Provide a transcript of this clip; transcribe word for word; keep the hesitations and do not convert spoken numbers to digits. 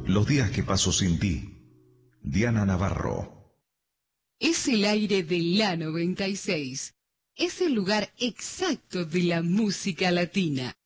Los días que paso sin ti. Diana Navarro. Es el aire de la noventa y seis. Es el lugar exacto de la música latina.